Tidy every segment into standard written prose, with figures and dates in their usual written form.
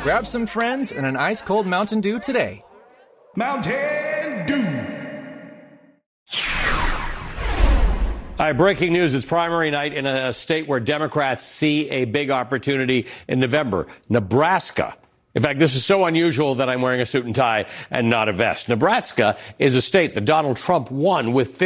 Grab some friends and an ice-cold Mountain Dew today. Mountain Dew. All right, breaking news. It's primary night in a state where Democrats see a big opportunity in November, Nebraska. In fact, this is so unusual that I'm wearing a suit and tie and not a vest. Nebraska is a state that Donald Trump won with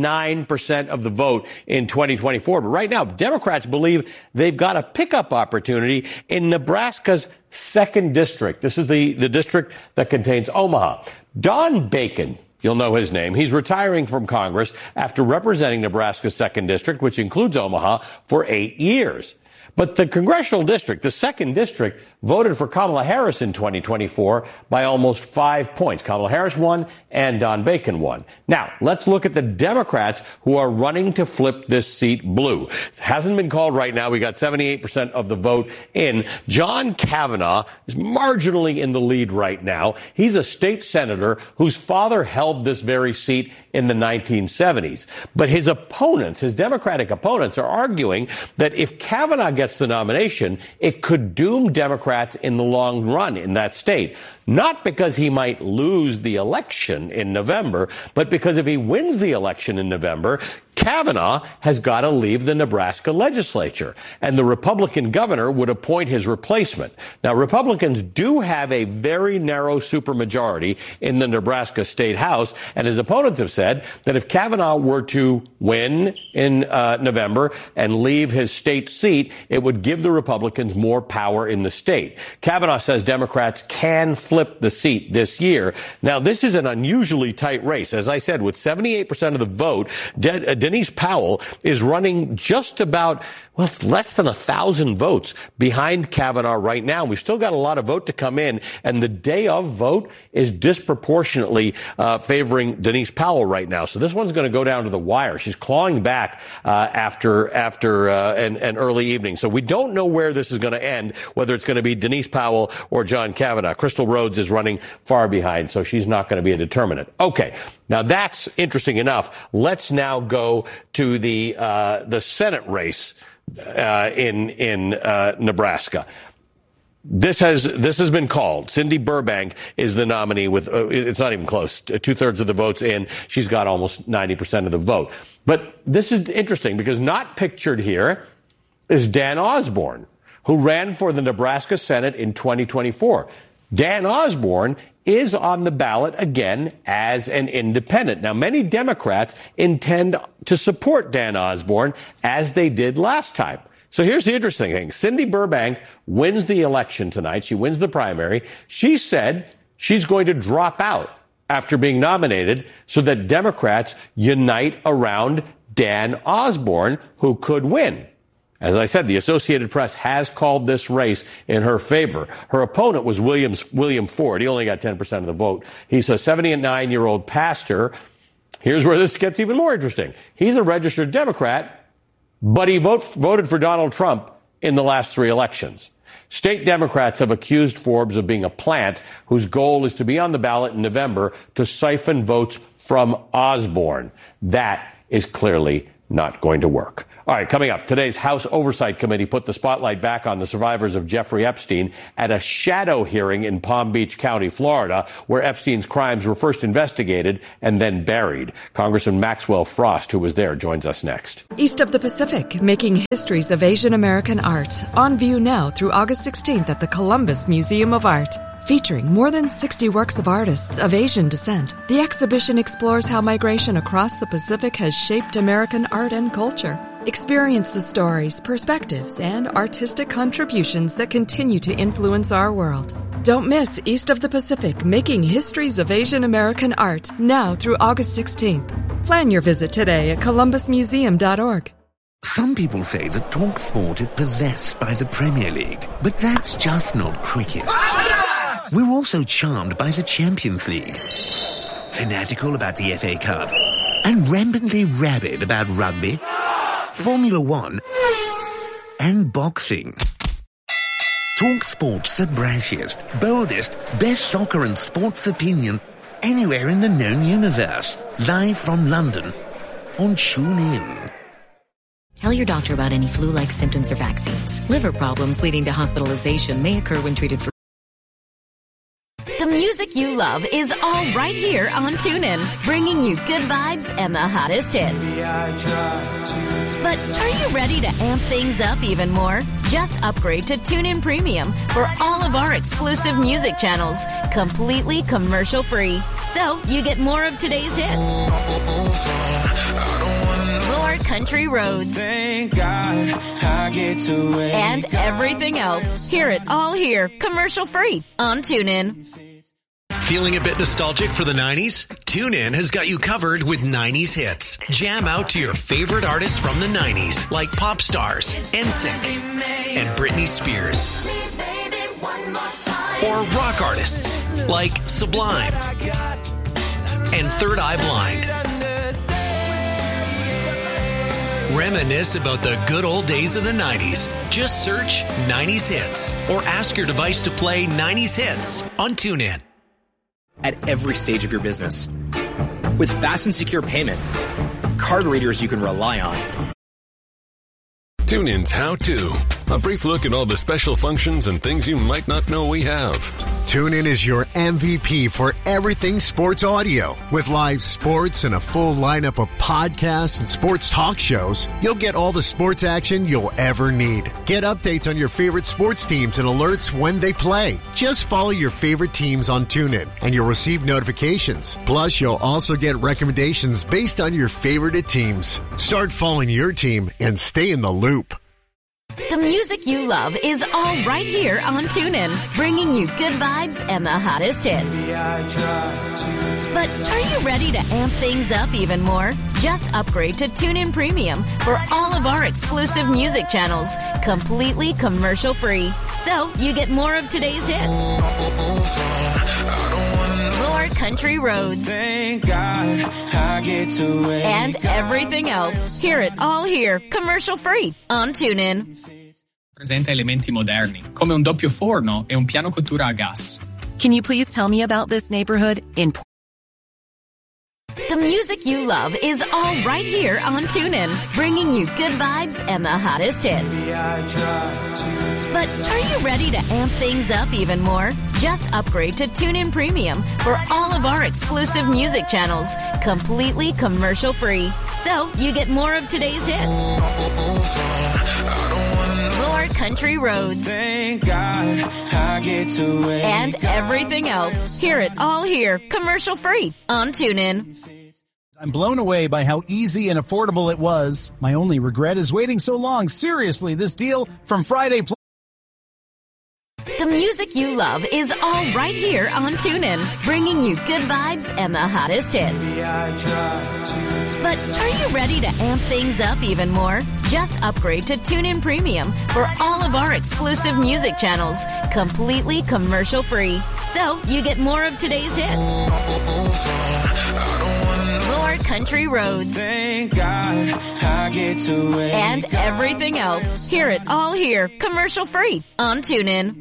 59% of the vote in 2024. But right now, Democrats believe they've got a pickup opportunity in Nebraska's 2nd district. This is the district that contains Omaha. Don Bacon, you'll know his name. He's retiring from Congress after representing Nebraska's 2nd district, which includes Omaha, for 8 years. But the congressional district, the 2nd district, voted for Kamala Harris in 2024 by almost 5 points. Kamala Harris won and Don Bacon won. Now, let's look at the Democrats who are running to flip this seat blue. It hasn't been called right now. We got 78% of the vote in. John Kavanaugh is marginally in the lead right now. He's a state senator whose father held this very seat in the 1970s. But his opponents, his Democratic opponents, are arguing that if Kavanaugh gets the nomination, it could doom Democrats in the long run in that state. Not because he might lose the election in November, but because if he wins the election in November, Kavanaugh has got to leave the Nebraska legislature, and the Republican governor would appoint his replacement. Now, Republicans do have a very narrow supermajority in the Nebraska State House, and his opponents have said that if Kavanaugh were to win in November and leave his state seat, it would give the Republicans more power in the state. Kavanaugh says Democrats can flip the seat this year. Now, this is an unusually tight race. As I said, with 78% of the vote, Denise Powell is running just about, well, it's less than 1,000 votes behind Kavanaugh right now. We've still got a lot of vote to come in, and the day of vote is disproportionately favoring Denise Powell right now. So this one's going to go down to the wire. She's clawing back after an early evening. So we don't know where this is going to end, whether it's going to be Denise Powell or John Kavanaugh. Crystal Rhodes is running far behind, so she's not going to be a determinant. Okay, now that's interesting enough. Let's now go to the Senate race in Nebraska. This has been called. Cindy Burbank is the nominee with, it's not even close, 2/3 of the votes in. She's got almost 90% of the vote. But this is interesting because not pictured here is Dan Osborne, who ran for the Nebraska Senate in 2024. Dan Osborne is on the ballot again as an independent. Now, many Democrats intend to support Dan Osborne as they did last time. So here's the interesting thing. Cindy Burbank wins the election tonight. She wins the primary. She said she's going to drop out after being nominated so that Democrats unite around Dan Osborne, who could win. As I said, the Associated Press has called this race in her favor. Her opponent was William Ford. He only got 10% of the vote. He's a 79-year-old pastor. Here's where this gets even more interesting. He's a registered Democrat, but he voted for Donald Trump in the last 3 elections. State Democrats have accused Forbes of being a plant whose goal is to be on the ballot in November to siphon votes from Osborne. That is clearly not going to work. All right, coming up, today's House Oversight Committee put the spotlight back on the survivors of Jeffrey Epstein at a shadow hearing in Palm Beach County, Florida, where Epstein's crimes were first investigated and then buried. Congressman Maxwell Frost, who was there, joins us next. East of the Pacific, making histories of Asian American art. On view now through August 16th at the Columbus Museum of Art. Featuring more than 60 works of artists of Asian descent, the exhibition explores how migration across the Pacific has shaped American art and culture. Experience the stories, perspectives, and artistic contributions that continue to influence our world. Don't miss East of the Pacific, making histories of Asian American art, now through August 16th. Plan your visit today at columbusmuseum.org. Some people say that TalkSport is possessed by the Premier League, but that's just not cricket. We're also charmed by the Champions League, fanatical about the FA Cup, and rampantly rabid about rugby, Formula One, and boxing. TalkSport's the brashiest, boldest, best soccer and sports opinion anywhere in the known universe. Live from London on TuneIn. Tell your doctor about any flu-like symptoms or vaccines. Liver problems leading to hospitalization may occur when treated for The music you love is all right here on TuneIn, bringing you good vibes and the hottest hits. But are you ready to amp things up even more? Just upgrade to TuneIn Premium for all of our exclusive music channels, completely commercial-free. So you get more of today's hits, more country roads, Thank God I get to wake and everything else. Hear it all here, commercial-free on TuneIn. Feeling a bit nostalgic for the 90s? TuneIn has got you covered with 90s hits. Jam out to your favorite artists from the 90s, like pop stars, NSYNC, and Britney Spears. Or rock artists, like Sublime and Third Eye Blind. Reminisce about the good old days of the 90s. Just search 90s hits or ask your device to play 90s hits on TuneIn. At every stage of your business. With fast and secure payment, card readers you can rely on. TuneIn's How To. A brief look at all the special functions and things you might not know we have. TuneIn is your MVP for everything sports audio. With live sports and a full lineup of podcasts and sports talk shows, you'll get all the sports action you'll ever need. Get updates on your favorite sports teams and alerts when they play. Just follow your favorite teams on TuneIn and you'll receive notifications. Plus, you'll also get recommendations based on your favorite teams. Start following your team and stay in the loop. The music you love is all right here on TuneIn, bringing you good vibes and the hottest hits. But are you ready to amp things up even more? Just upgrade to TuneIn Premium for all of our exclusive music channels, completely commercial-free. So you get more of today's hits, more country roads, Thank God I get to wake and everything else. Hear it all here, commercial-free on TuneIn. Presenta elementi moderni, come un doppio forno e un piano cottura a gas. Can you please tell me about this neighborhood in... The music you love is all right here on TuneIn, bringing you good vibes and the hottest hits. But are you ready to amp things up even more? Just upgrade to TuneIn Premium for all of our exclusive music channels, completely commercial-free. So you get more of today's hits, more country roads, Thank God I get to wake and everything else. Hear it all here, commercial-free on TuneIn. I'm blown away by how easy and affordable it was. My only regret is waiting so long. Seriously, this deal from Friday... The music you love is all right here on TuneIn, bringing you good vibes and the hottest hits. But are you ready to amp things up even more? Just upgrade to TuneIn Premium for all of our exclusive music channels, completely commercial-free. So you get more of today's hits, more country roads, Thank God I get to wake and everything else. Hear it all here, commercial-free on TuneIn.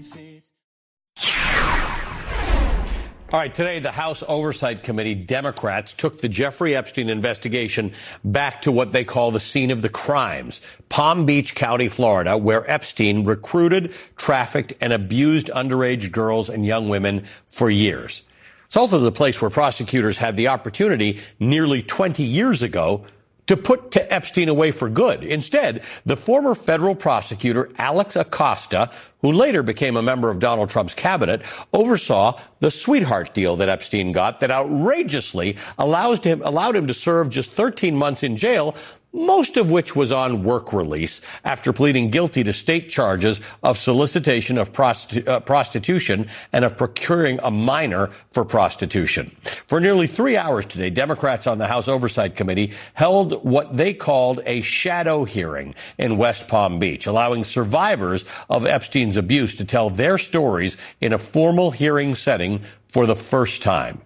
All right, today the House Oversight Committee Democrats took the Jeffrey Epstein investigation back to what they call the scene of the crimes, Palm Beach County, Florida, where Epstein recruited, trafficked, and abused underage girls and young women for years. It's also the place where prosecutors had the opportunity nearly 20 years ago to put Epstein away for good. Instead, the former federal prosecutor, Alex Acosta, who later became a member of Donald Trump's cabinet, oversaw the sweetheart deal that Epstein got that outrageously allowed him to serve just 13 months in jail, most of which was on work release after pleading guilty to state charges of solicitation of prostitution and of procuring a minor for prostitution. For nearly 3 hours today, Democrats on the House Oversight Committee held what they called a shadow hearing in West Palm Beach, allowing survivors of Epstein's abuse to tell their stories in a formal hearing setting for the first time.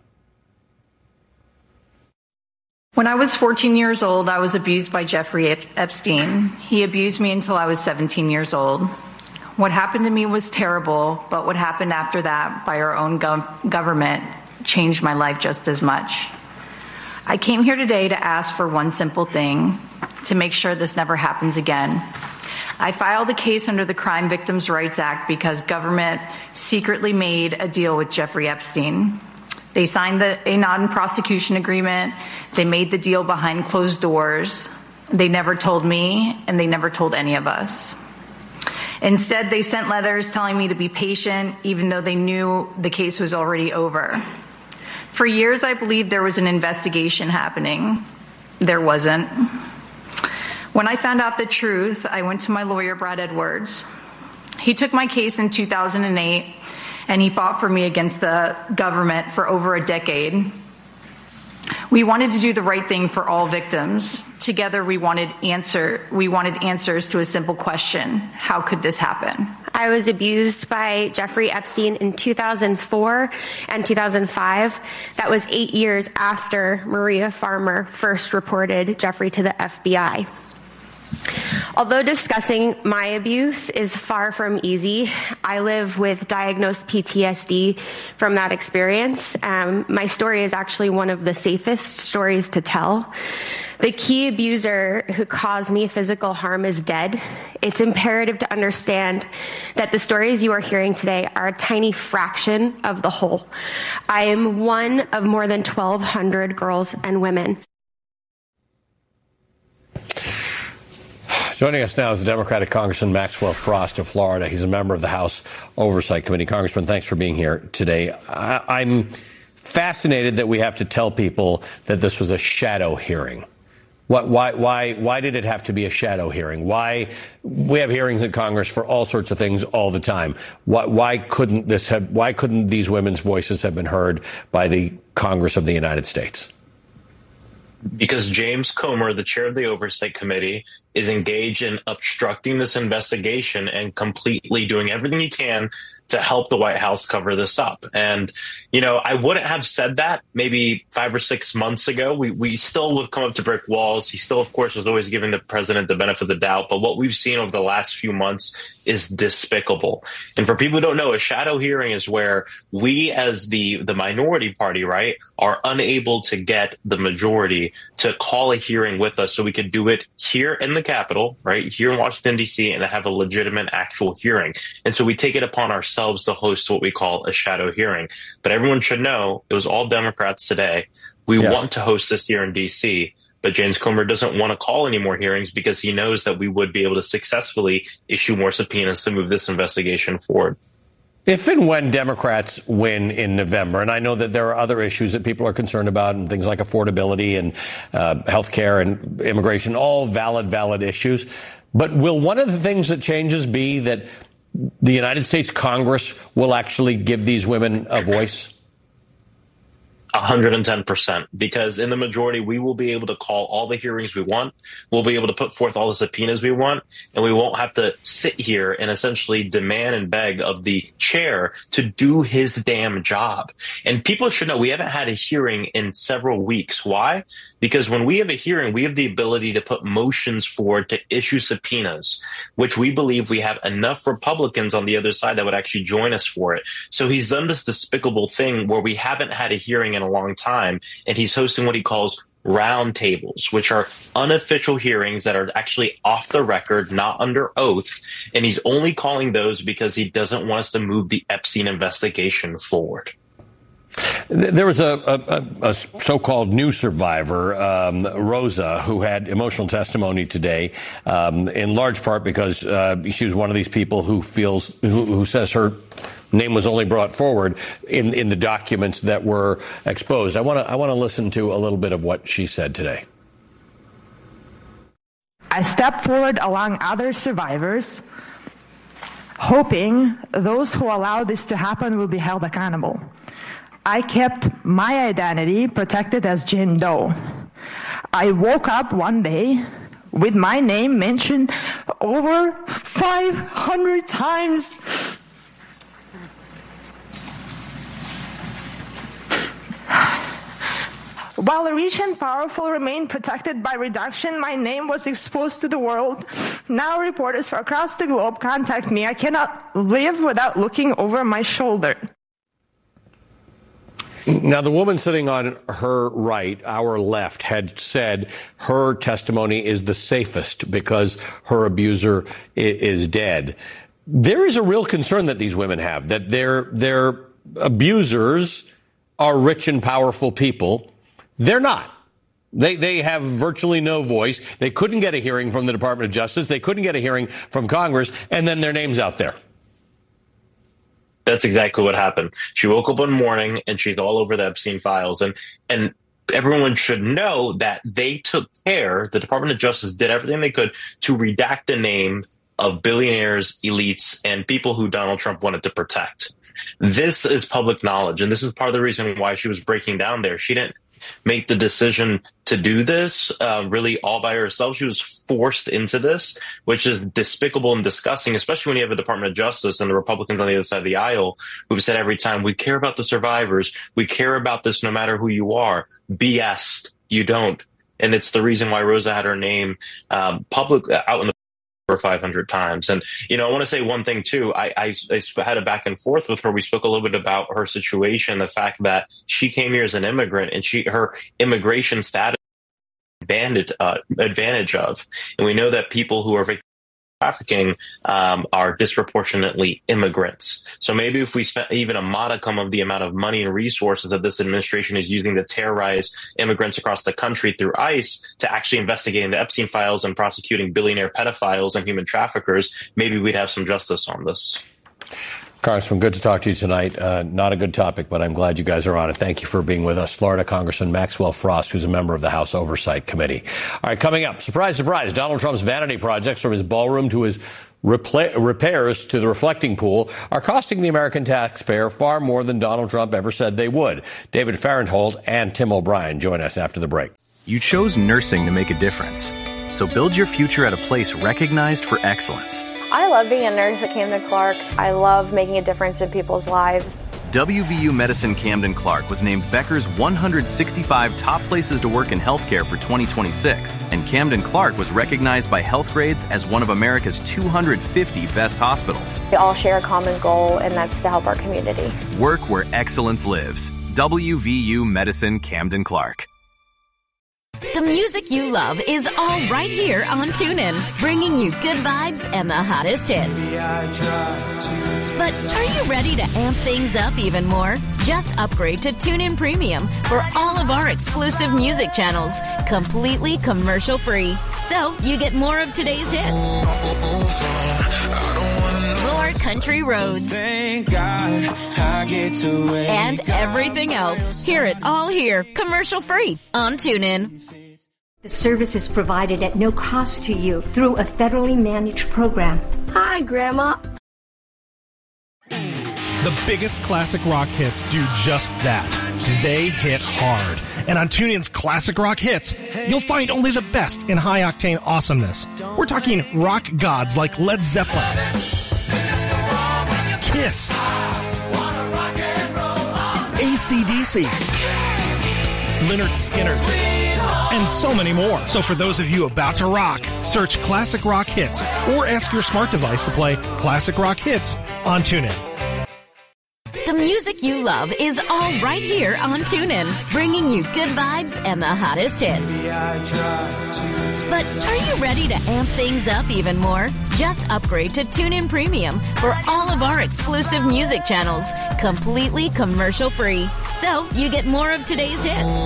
When I was 14 years old, I was abused by Jeffrey Epstein. He abused me until I was 17 years old. What happened to me was terrible, but what happened after that by our own government changed my life just as much. I came here today to ask for one simple thing, to make sure this never happens again. I filed a case under the Crime Victims' Rights Act because government secretly made a deal with Jeffrey Epstein. They signed a non-prosecution agreement. They made the deal behind closed doors. They never told me, and they never told any of us. Instead, they sent letters telling me to be patient, even though they knew the case was already over. For years, I believed there was an investigation happening. There wasn't. When I found out the truth, I went to my lawyer, Brad Edwards. He took my case in 2008, and he fought for me against the government for over a decade. We wanted to do the right thing for all victims. Together, we wanted answers to a simple question: how could this happen? I was abused by Jeffrey Epstein in 2004 and 2005. That was 8 years after Maria Farmer first reported Jeffrey to the FBI. Although discussing my abuse is far from easy, I live with diagnosed PTSD from that experience. My story is actually one of the safest stories to tell. The key abuser who caused me physical harm is dead. It's imperative to understand that the stories you are hearing today are a tiny fraction of the whole. I am one of more than 1,200 girls and women. Joining us now is the Democratic Congressman Maxwell Frost of Florida. He's a member of the House Oversight Committee. Congressman, thanks for being here today. I'm fascinated that we have to tell people that this was a shadow hearing. Why did it have to be a shadow hearing? Why we have hearings in Congress for all sorts of things all the time? Why couldn't these women's voices have been heard by the Congress of the United States? Because James Comer, the chair of the Oversight Committee, is engaged in obstructing this investigation and completely doing everything he can to help the White House cover this up. And, I wouldn't have said that maybe 5 or 6 months ago. We still would come up to brick walls. He still, of course, was always giving the president the benefit of the doubt. But what we've seen over the last few months is despicable. And for people who don't know, a shadow hearing is where we as the minority party, right, are unable to get the majority to call a hearing with us so we could do it here in the Capitol, right, here in Washington, D.C., and have a legitimate actual hearing. And so we take it upon ourselves to host what we call a shadow hearing. But everyone should know it was all Democrats today. We want to host this here in D.C., but James Comer doesn't want to call any more hearings because he knows that we would be able to successfully issue more subpoenas to move this investigation forward. If and when Democrats win in November, and I know that there are other issues that people are concerned about, and things like affordability and health care and immigration, all valid issues. But will one of the things that changes be that the United States Congress will actually give these women a voice? 110%, because in the majority, we will be able to call all the hearings we want. We'll be able to put forth all the subpoenas we want, and we won't have to sit here and essentially demand and beg of the chair to do his damn job. And people should know we haven't had a hearing in several weeks. Why? Because when we have a hearing, we have the ability to put motions forward to issue subpoenas, which we believe we have enough Republicans on the other side that would actually join us for it. So he's done this despicable thing where we haven't had a hearing in a long time, and he's hosting what he calls roundtables, which are unofficial hearings that are actually off the record, not under oath, and he's only calling those because he doesn't want us to move the Epstein investigation forward. There was a so-called new survivor, Rosa, who had emotional testimony today, in large part because she was one of these people who says her name was only brought forward in the documents that were exposed. I want to listen to a little bit of what she said today. I stepped forward along other survivors, hoping those who allowed this to happen will be held accountable. I kept my identity protected as Jane Doe. I woke up one day with my name mentioned over 500 times. While the rich and powerful remained protected by reduction, my name was exposed to the world. Now reporters from across the globe contact me. I cannot live without looking over my shoulder. Now, the woman sitting on her right, our left, had said her testimony is the safest because her abuser is dead. There is a real concern that these women have, that their abusers are rich and powerful people. They're not. They have virtually no voice. They couldn't get a hearing from the Department of Justice. They couldn't get a hearing from Congress, and then their name's out there. That's exactly what happened. She woke up one morning and she's all over the Epstein files. And everyone should know that they took care, the Department of Justice did everything they could to redact the name of billionaires, elites, and people who Donald Trump wanted to protect. This is public knowledge, and this is part of the reason why she was breaking down there. She didn't make the decision to do this really all by herself. She was forced into this, which is despicable and disgusting, especially when you have a Department of Justice and the Republicans on the other side of the aisle who've said every time, we care about the survivors. We care about this no matter who you are. BS. You don't. And it's the reason why Rosa had her name public out in the 500 times. And, I want to say one thing, too. I had a back and forth with her. We spoke a little bit about her situation, the fact that she came here as an immigrant and her immigration status advantage of. And we know that people who are victims of trafficking are disproportionately immigrants. So maybe if we spent even a modicum of the amount of money and resources that this administration is using to terrorize immigrants across the country through ICE to actually investigating the Epstein files and prosecuting billionaire pedophiles and human traffickers, maybe we'd have some justice on this. Congressman, good to talk to you tonight. Not a good topic, but I'm glad you guys are on it. Thank you for being with us. Florida Congressman Maxwell Frost, who's a member of the House Oversight Committee. All right, coming up, surprise, surprise, Donald Trump's vanity projects from his ballroom to his repairs to the reflecting pool are costing the American taxpayer far more than Donald Trump ever said they would. David Farenthold and Tim O'Brien join us after the break. You chose nursing to make a difference. So build your future at a place recognized for excellence. I love being a nurse at Camden Clark. I love making a difference in people's lives. WVU Medicine Camden Clark was named Becker's 165 top places to work in healthcare for 2026, and Camden Clark was recognized by Healthgrades as one of America's 250 best hospitals. We all share a common goal, and that's to help our community. Work where excellence lives. WVU Medicine Camden Clark. The music you love is all right here on TuneIn, bringing you good vibes and the hottest hits. But are you ready to amp things up even more? Just upgrade to TuneIn Premium for all of our exclusive music channels, completely commercial-free. So you get more of today's hits, more country roads, Thank God I get to wake and everything else. Hear it all here, commercial-free on TuneIn. The service is provided at no cost to you through a federally managed program. Hi, Grandma. The biggest classic rock hits do just that. They hit hard. And on TuneIn's Classic Rock Hits, you'll find only the best in high-octane awesomeness. We're talking rock gods like Led Zeppelin, Kiss, AC/DC, Lynyrd Skynyrd, and so many more. So for those of you about to rock, search Classic Rock Hits or ask your smart device to play Classic Rock Hits on TuneIn. The music you love is all right here on TuneIn, bringing you good vibes and the hottest hits. But are you ready to amp things up even more? Just upgrade to TuneIn Premium for all of our exclusive music channels, completely commercial-free. So you get more of today's hits,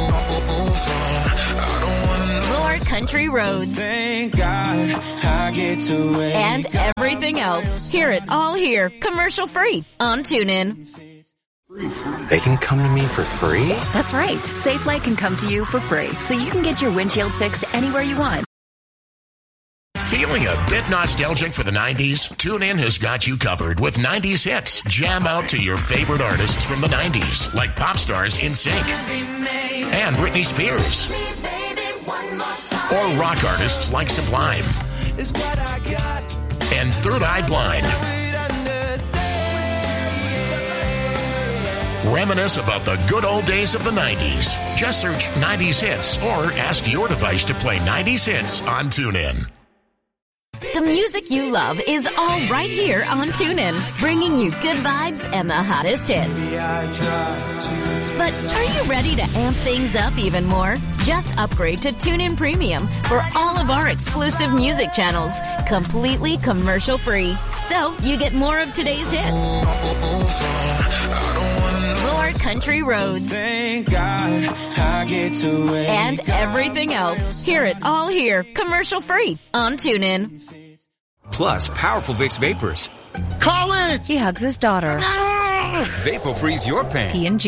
more country roads, Thank God I get to wake and everything else. Hear it all here, commercial-free on TuneIn. They can come to me for free? That's right. SafeLight can come to you for free, so you can get your windshield fixed anywhere you want. Feeling a bit nostalgic for the 90s? TuneIn has got you covered with 90s hits. Jam out to your favorite artists from the 90s, like pop stars NSYNC and Britney Spears, or rock artists like Sublime and Third Eye Blind. Reminisce about the good old days of the 90s. Just search 90s hits or ask your device to play 90s hits on TuneIn. The music you love is all right here on TuneIn, bringing you good vibes and the hottest hits. But are you ready to amp things up even more? Just upgrade to TuneIn Premium for all of our exclusive music channels, completely commercial-free. So you get more of today's hits, more country roads, Thank God I get to wake and everything else. Hear it all here, commercial-free on TuneIn. Plus, powerful Vicks Vapors. College! He hugs his daughter. Vapor-freeze your pain. P&G.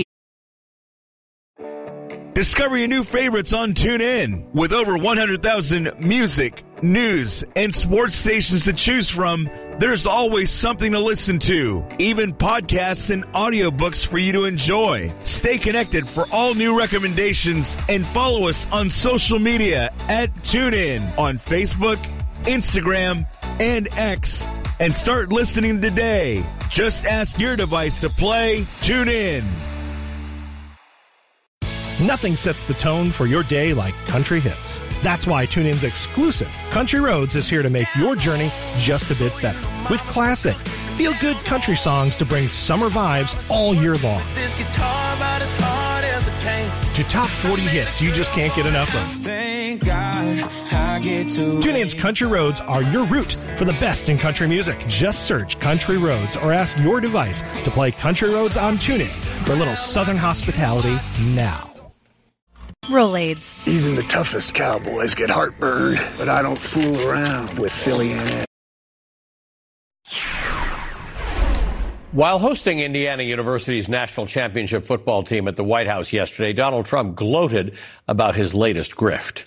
Discover your new favorites on TuneIn. With over 100,000 music, news, and sports stations to choose from, there's always something to listen to. Even podcasts and audiobooks for you to enjoy. Stay connected for all new recommendations and follow us on social media at TuneIn on Facebook, Instagram, and X. And start listening today. Just ask your device to play TuneIn. Nothing sets the tone for your day like country hits. That's why TuneIn's exclusive Country Roads is here to make your journey just a bit better. With classic, feel-good country songs to bring summer vibes all year long. this guitar about as hard as it can. To top 40 hits you just can't get enough of. Thank God I get to TuneIn's Country Roads are your route for the best in country music. Just search Country Roads or ask your device to play Country Roads on TuneIn for a little southern hospitality now. Rolaids. Even the toughest cowboys get heartburn, but I don't fool around with silly Aunt. While hosting Indiana University's national championship football team at the White House yesterday, Donald Trump gloated about his latest grift.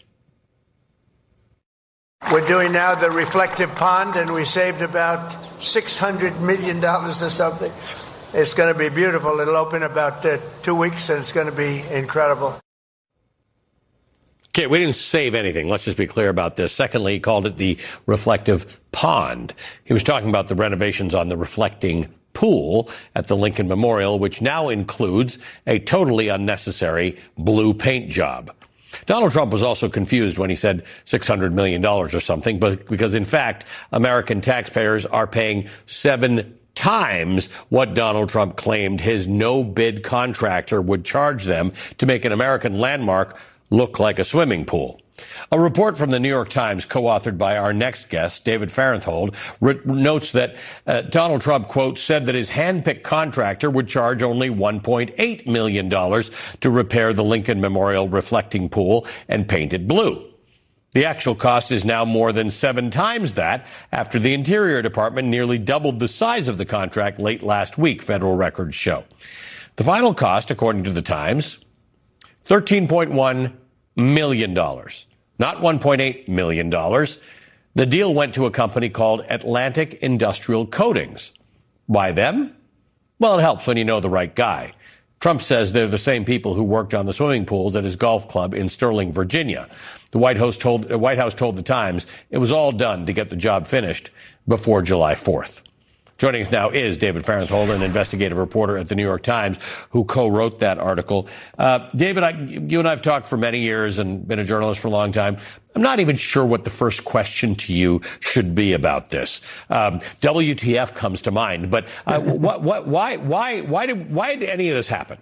We're doing now the reflective pond, and we saved about $600 million or something. It's going to be beautiful. It'll open about 2 weeks, and it's going to be incredible. Okay, we didn't save anything. Let's just be clear about this. Secondly, he called it the reflective pond. He was talking about the renovations on the reflecting pool at the Lincoln Memorial, which now includes a totally unnecessary blue paint job. Donald Trump was also confused when he said $600 million or something, but because, in fact, American taxpayers are paying 7 times what Donald Trump claimed his no-bid contractor would charge them to make an American landmark look like a swimming pool. A report from the New York Times, co-authored by our next guest, David Fahrenthold, notes that Donald Trump, quote, said that his hand-picked contractor would charge only $1.8 million to repair the Lincoln Memorial reflecting pool and paint it blue. The actual cost is now more than 7 times that after the Interior Department nearly doubled the size of the contract late last week, federal records show. The final cost, according to the Times, $13.1 million, not $1.8 million. The deal went to a company called Atlantic Industrial Coatings. Why them? Well, it helps when you know the right guy. Trump says they're the same people who worked on the swimming pools at his golf club in Sterling, Virginia. The White House told the Times it was all done to get the job finished before July 4th. Joining us now is David Fahrenthold, an investigative reporter at the New York Times, who co-wrote that article. David, you and I have talked for many years and been a journalist for a long time. I'm not even sure what the first question to you should be about this. WTF comes to mind, but why did any of this happen?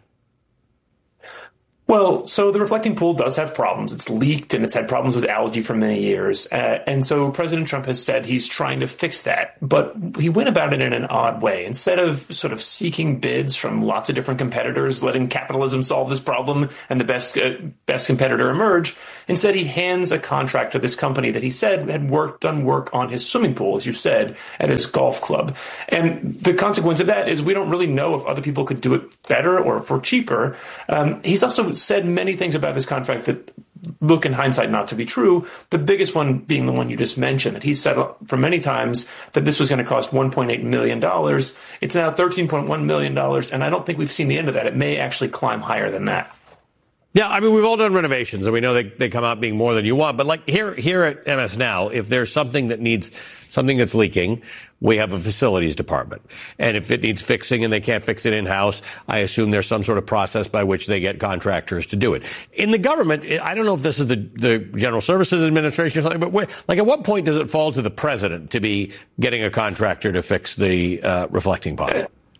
Well, so the reflecting pool does have problems. It's leaked and it's had problems with algae for many years. And so President Trump has said he's trying to fix that. But he went about it in an odd way. Instead of sort of seeking bids from lots of different competitors, letting capitalism solve this problem and the best competitor emerge, instead he hands a contract to this company that he said had done work on his swimming pool, as you said, at his golf club. And the consequence of that is we don't really know if other people could do it better or for cheaper. He's also said many things about this contract that look in hindsight not to be true, the biggest one being the one you just mentioned, that he said for many times that this was going to cost $1.8 million. It's now $13.1 million, and I don't think we've seen the end of that. It may actually climb higher than that. Yeah, I mean, we've all done renovations, and we know they come out being more than you want. But like here at MS Now, if there's something that's leaking, we have a facilities department. And if it needs fixing and they can't fix it in-house, I assume there's some sort of process by which they get contractors to do it. In the government, I don't know if this is the General Services Administration or something, but at what point does it fall to the president to be getting a contractor to fix the reflecting pond?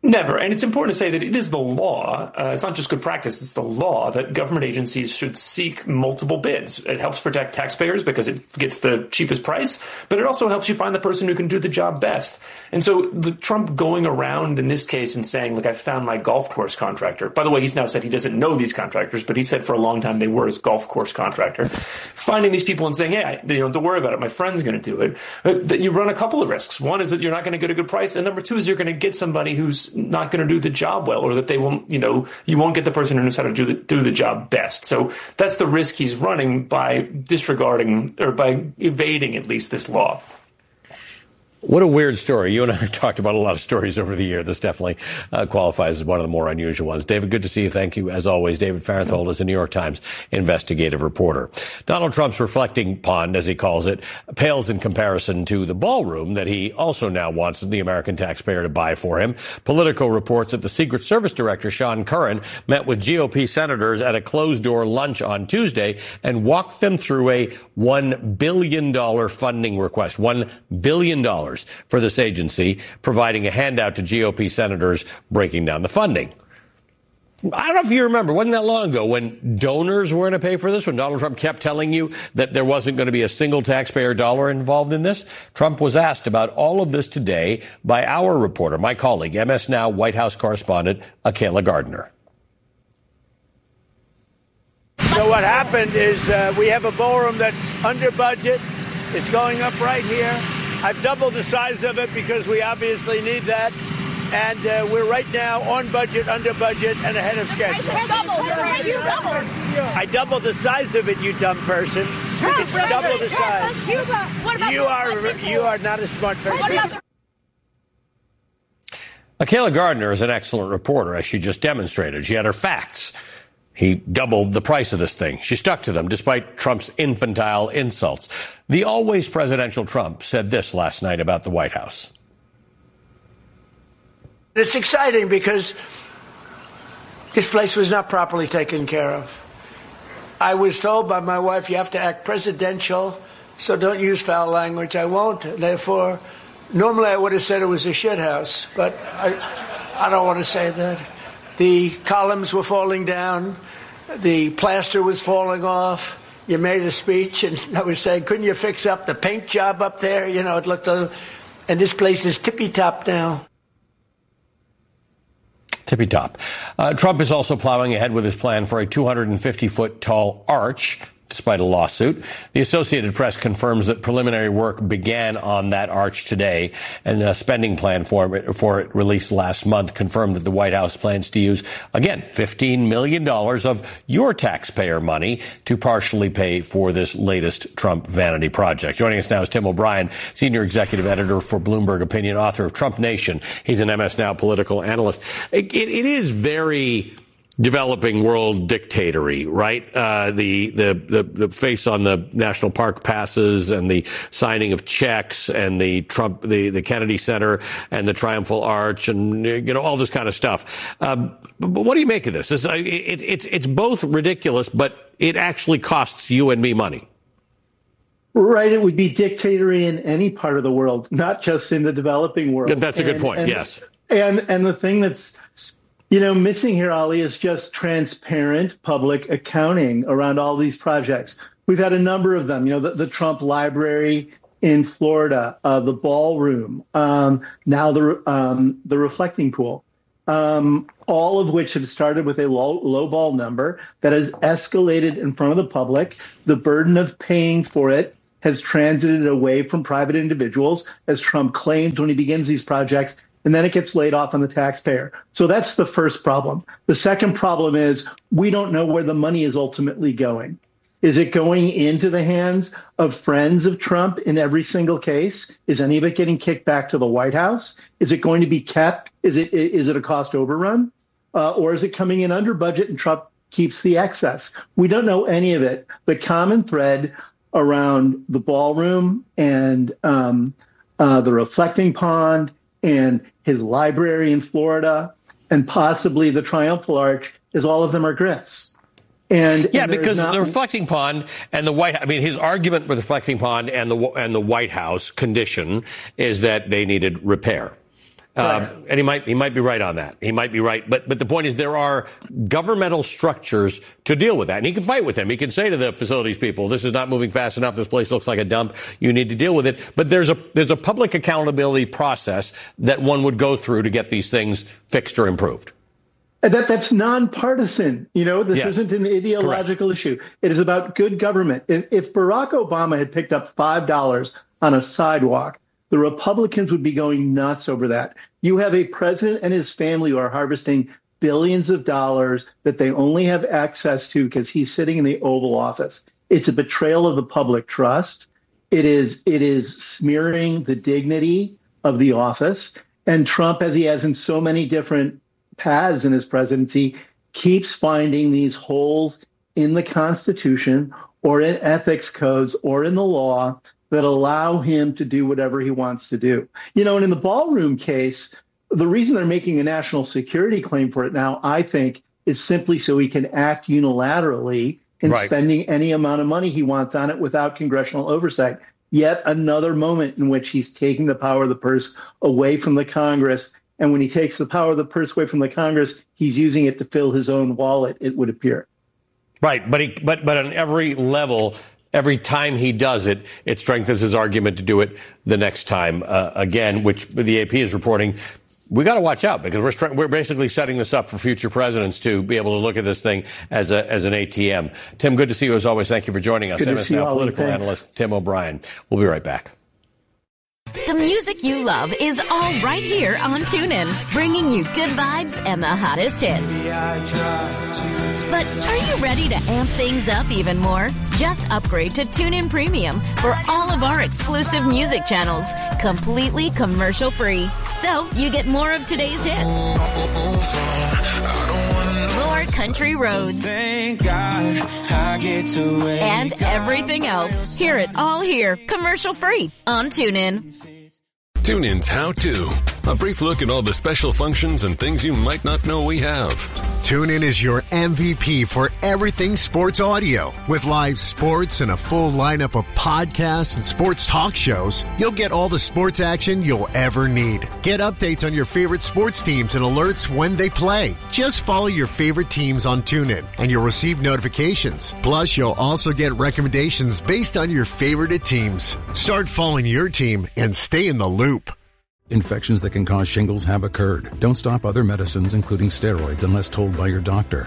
Never. And it's important to say that it is the law. It's not just good practice. It's the law that government agencies should seek multiple bids. It helps protect taxpayers because it gets the cheapest price, but it also helps you find the person who can do the job best. And so the Trump going around in this case and saying, look, I found my golf course contractor. By the way, he's now said he doesn't know these contractors, but he said for a long time they were his golf course contractor. Finding these people and saying, hey, don't worry about it. My friend's going to do it. That you run a couple of risks. One is that you're not going to get a good price. And number two is you're going to get somebody who's not going to do the job well, or that they won't, you won't get the person who knows how to do the job best. So that's the risk he's running by disregarding or by evading at least this law. What a weird story. You and I have talked about a lot of stories over the year. This definitely qualifies as one of the more unusual ones. David, good to see you. Thank you, as always. David Fahrenthold is a New York Times investigative reporter. Donald Trump's reflecting pond, as he calls it, pales in comparison to the ballroom that he also now wants the American taxpayer to buy for him. Politico reports that the Secret Service Director, Sean Curran, met with GOP senators at a closed-door lunch on Tuesday and walked them through a $1 billion funding request. $1 billion for this agency, providing a handout to GOP senators breaking down the funding. I don't know if you remember, wasn't that long ago when donors were going to pay for this, when Donald Trump kept telling you that there wasn't going to be a single taxpayer dollar involved in this? Trump was asked about all of this today by our reporter, my colleague, MS Now White House correspondent, Akela Gardner. So what happened is we have a ballroom that's under budget. It's going up right here. I've doubled the size of it because we obviously need that. And we're right now on budget, under budget, and ahead of schedule. I doubled the size of it, you dumb person. It's double the size. You are not a smart person. Akela Gardner is an excellent reporter, as she just demonstrated. She had her facts. He doubled the price of this thing. She stuck to them despite Trump's infantile insults. The always presidential Trump said this last night about the White House. It's exciting because this place was not properly taken care of. I was told by my wife, you have to act presidential, so don't use foul language. I won't. Therefore, normally I would have said it was a shithouse, but I don't want to say that. The columns were falling down. The plaster was falling off. You made a speech, and I was saying, couldn't you fix up the paint job up there? It looked and this place is tippy-top now. Tippy-top. Trump is also plowing ahead with his plan for a 250-foot tall arch, despite a lawsuit. The Associated Press confirms that preliminary work began on that arch today, and a spending plan for it released last month confirmed that the White House plans to use, again, $15 million of your taxpayer money to partially pay for this latest Trump vanity project. Joining us now is Tim O'Brien, senior executive editor for Bloomberg Opinion, author of Trump Nation. He's an MS Now political analyst. It is very developing world dictatory, right? The face on the national park passes and the signing of checks and the Kennedy Center and the Triumphal Arch and, all this kind of stuff. But what do you make of this? It's both ridiculous, but it actually costs you and me money. Right. It would be dictatorial in any part of the world, not just in the developing world. That's a good point. Yes. And the thing that's, missing here, Ali, is just transparent public accounting around all these projects. We've had a number of them, the Trump Library in Florida, the ballroom, now the reflecting pool, all of which have started with a low ball number that has escalated in front of the public. The burden of paying for it has transited away from private individuals, as Trump claims when he begins these projects, and then it gets laid off on the taxpayer. So that's the first problem. The second problem is we don't know where the money is ultimately going. Is it going into the hands of friends of Trump in every single case? Is any of it getting kicked back to the White House? Is it going to be kept? Is it a cost overrun? Or is it coming in under budget and Trump keeps the excess? We don't know any of it. The common thread around the ballroom and the reflecting pond and his library in Florida and possibly the Triumphal Arch is all of them are grifts. Because the reflecting pond and the his argument for the reflecting pond and the White House condition is that they needed repair. And he might be right on that. He might be right. But the point is there are governmental structures to deal with that. And he can fight with them. He can say to the facilities people, this is not moving fast enough. This place looks like a dump. You need to deal with it. But there's a public accountability process that one would go through to get these things fixed or improved. That's nonpartisan. This isn't an ideological issue. It is about good government. If Barack Obama had picked up $5 on a sidewalk, the Republicans would be going nuts over that. You have a president and his family who are harvesting billions of dollars that they only have access to because he's sitting in the Oval Office. It's a betrayal of the public trust. It is smearing the dignity of the office. And Trump, as he has in so many different paths in his presidency, keeps finding these holes in the Constitution or in ethics codes or in the law that allow him to do whatever he wants to do. And in the ballroom case, the reason they're making a national security claim for it now, I think, is simply so he can act unilaterally in spending any amount of money he wants on it without congressional oversight. Yet another moment in which he's taking the power of the purse away from the Congress. And when he takes the power of the purse away from the Congress, he's using it to fill his own wallet, it would appear. Right. But on every level, every time he does it, it strengthens his argument to do it the next time again, which the AP is reporting. We got to watch out because we're basically setting this up for future presidents to be able to look at this thing as an ATM. Tim, good to see you as always. Thank you for joining us. Good to see you, Ollie. Political analyst Tim O'Brien. We'll be right back. The music you love is all right here on TuneIn, bringing you good vibes and the hottest hits. But are you ready to amp things up even more? Just upgrade to TuneIn Premium for all of our exclusive music channels, completely commercial-free. So you get more of today's hits, more country roads, Thank God I get to and everything else. Hear it all here, commercial-free on TuneIn. TuneIn's How To. A brief look at all the special functions and things you might not know we have. TuneIn is your MVP for everything sports audio. With live sports and a full lineup of podcasts and sports talk shows, you'll get all the sports action you'll ever need. Get updates on your favorite sports teams and alerts when they play. Just follow your favorite teams on TuneIn and you'll receive notifications. Plus, you'll also get recommendations based on your favorite teams. Start following your team and stay in the loop. Infections that can cause shingles have occurred. Don't stop other medicines, including steroids, unless told by your doctor.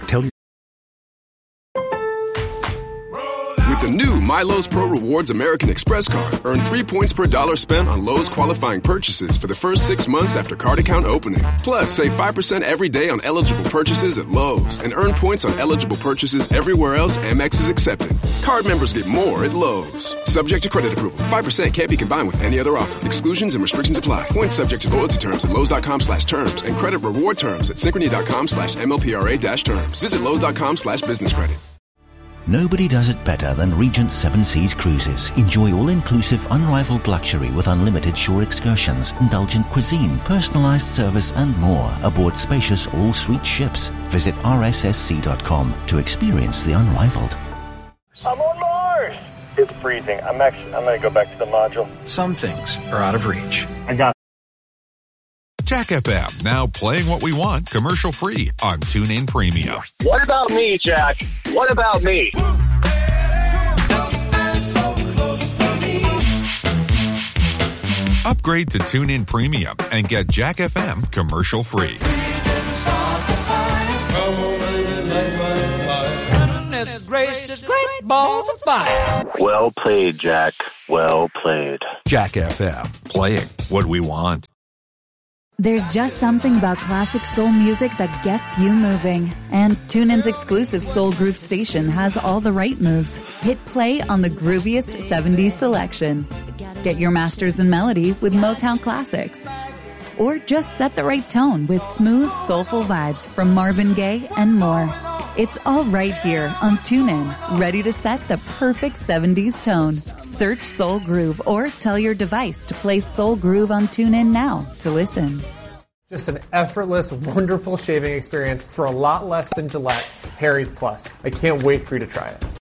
With the new MyLowe's Pro Rewards American Express card, earn 3 points per dollar spent on Lowe's qualifying purchases for the first 6 months after card account opening. Plus, save 5% every day on eligible purchases at Lowe's and earn points on eligible purchases everywhere else Amex is accepted. Card members get more at Lowe's. Subject to credit approval. 5% can't be combined with any other offer. Exclusions and restrictions apply. Points subject to loyalty terms at Lowe's.com/terms and credit reward terms at Synchrony.com/MLPRA-terms. Visit Lowe's.com/business credit. Nobody does it better than Regent Seven Seas Cruises. Enjoy all-inclusive, unrivaled luxury with unlimited shore excursions, indulgent cuisine, personalized service, and more aboard spacious all-suite ships. Visit rssc.com to experience the unrivaled. I'm on Mars! It's freezing. I'm going to go back to the module. Some things are out of reach. I got Jack FM, now playing what we want, commercial free on TuneIn Premium. What about me, Jack? What about me? Upgrade to TuneIn Premium and get Jack FM commercial free. Gracious, great balls of fire. Well played, Jack. Well played. Jack FM, playing what we want. There's just something about classic soul music that gets you moving. And TuneIn's exclusive Soul Groove station has all the right moves. Hit play on the grooviest 70s selection. Get your masters in melody with Motown classics. Or just set the right tone with smooth, soulful vibes from Marvin Gaye and more. It's all right here on TuneIn, ready to set the perfect 70s tone. Search Soul Groove or tell your device to play Soul Groove on TuneIn now to listen. Just an effortless, wonderful shaving experience for a lot less than Gillette. Harry's Plus. I can't wait for you to try it.